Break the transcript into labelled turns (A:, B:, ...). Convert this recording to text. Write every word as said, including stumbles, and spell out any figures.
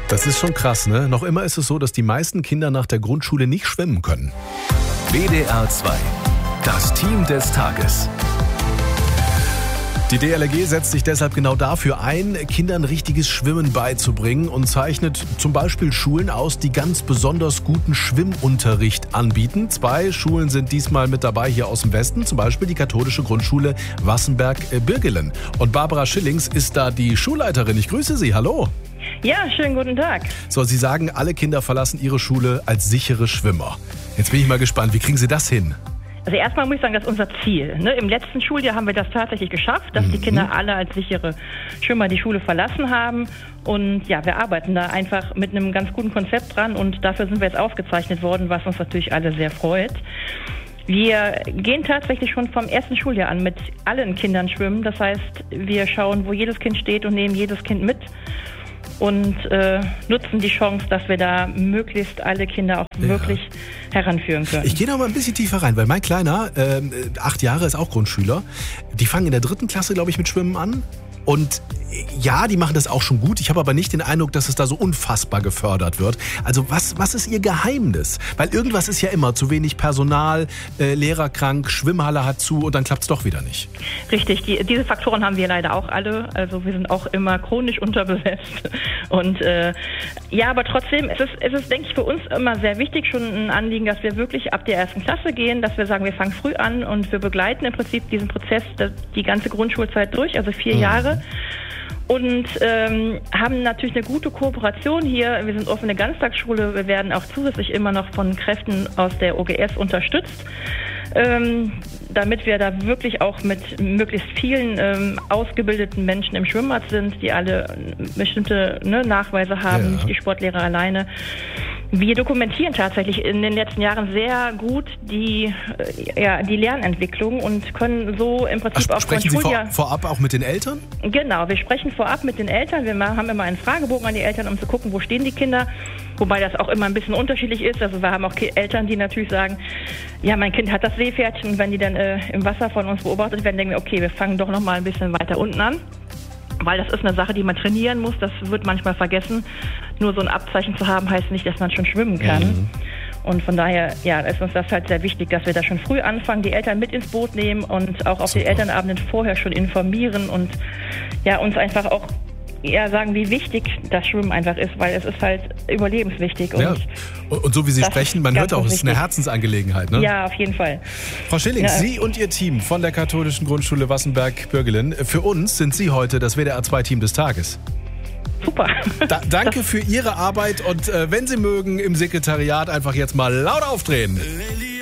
A: Das ist schon krass, ne? Noch immer ist es so, dass die meisten Kinder nach der Grundschule nicht schwimmen können.
B: W D R zwei, das Team des Tages.
A: Die D L R G setzt sich deshalb genau dafür ein, Kindern richtiges Schwimmen beizubringen und zeichnet zum Beispiel Schulen aus, die ganz besonders guten Schwimmunterricht anbieten. Zwei Schulen sind diesmal mit dabei hier aus dem Westen, zum Beispiel die katholische Grundschule Wassenberg-Birgelen. Und Barbara Schillings ist da die Schulleiterin. Ich grüße Sie, hallo.
C: Ja, schönen guten Tag.
A: So, Sie sagen, alle Kinder verlassen ihre Schule als sichere Schwimmer. Jetzt bin ich mal gespannt, wie kriegen Sie das hin?
C: Also erstmal muss ich sagen, das ist unser Ziel. Ne? Im letzten Schuljahr haben wir das tatsächlich geschafft, dass mhm. die Kinder alle als sichere Schwimmer die Schule verlassen haben. Und ja, wir arbeiten da einfach mit einem ganz guten Konzept dran und dafür sind wir jetzt ausgezeichnet worden, was uns natürlich alle sehr freut. Wir gehen tatsächlich schon vom ersten Schuljahr an mit allen Kindern schwimmen. Das heißt, wir schauen, wo jedes Kind steht und nehmen jedes Kind mit. Und äh, nutzen die Chance, dass wir da möglichst alle Kinder auch ja. wirklich heranführen können.
A: Ich gehe noch mal ein bisschen tiefer rein, weil mein Kleiner, äh, acht Jahre, ist auch Grundschüler. Die fangen in der dritten Klasse, glaube ich, mit Schwimmen an. Und ja, die machen das auch schon gut. Ich habe aber nicht den Eindruck, dass es da so unfassbar gefördert wird. Also was, was ist Ihr Geheimnis? Weil irgendwas ist ja immer zu wenig Personal, äh, Lehrer krank, Schwimmhalle hat zu und dann klappt es doch wieder nicht.
C: Richtig, die, diese Faktoren haben wir leider auch alle. Also wir sind auch immer chronisch unterbesetzt. Und äh, ja, aber trotzdem, es ist, es ist, denke ich, für uns immer sehr wichtig, schon ein Anliegen, dass wir wirklich ab der ersten Klasse gehen, dass wir sagen, wir fangen früh an und wir begleiten im Prinzip diesen Prozess die ganze Grundschulzeit durch, also vier mhm. Jahre. Und ähm, haben natürlich eine gute Kooperation hier. Wir sind offene Ganztagsschule. Wir werden auch zusätzlich immer noch von Kräften aus der O G S unterstützt, ähm, damit wir da wirklich auch mit möglichst vielen ähm, ausgebildeten Menschen im Schwimmbad sind, die alle bestimmte ne, Nachweise haben, ja. nicht die Sportlehrer alleine. Wir dokumentieren tatsächlich in den letzten Jahren sehr gut die, ja, die Lernentwicklung und können so im Prinzip
A: Ach,
C: auch
A: sprechen
C: von
A: Sie
C: Schuljahr...
A: vor, vorab auch mit den Eltern?
C: Genau, wir sprechen vorab mit den Eltern. Wir haben immer einen Fragebogen an die Eltern, um zu gucken, wo stehen die Kinder. Wobei das auch immer ein bisschen unterschiedlich ist. Also wir haben auch Eltern, die natürlich sagen, ja, mein Kind hat das Seepferdchen. Und wenn die dann äh, im Wasser von uns beobachtet werden, denken wir, okay, wir fangen doch noch mal ein bisschen weiter unten an. Weil das ist eine Sache, die man trainieren muss. Das wird manchmal vergessen. Nur so ein Abzeichen zu haben, heißt nicht, dass man schon schwimmen kann. Mhm. Und von daher, ja, ist uns das halt sehr wichtig, dass wir da schon früh anfangen, die Eltern mit ins Boot nehmen und auch auf die Elternabenden vorher schon informieren und ja, uns einfach auch ja, sagen, wie wichtig das Schwimmen einfach ist, weil es ist halt überlebenswichtig. Und,
A: ja. und so wie Sie sprechen, man hört auch, es ist eine Herzensangelegenheit, ne?
C: Ja, auf jeden Fall.
A: Frau Schilling,
C: ja.
A: Sie und Ihr Team von der katholischen Grundschule Wassenberg-Birgelen, für uns sind Sie heute das W D R zwei Team des Tages.
C: Super.
A: Da, danke für Ihre Arbeit und äh, wenn Sie mögen, im Sekretariat einfach jetzt mal laut aufdrehen.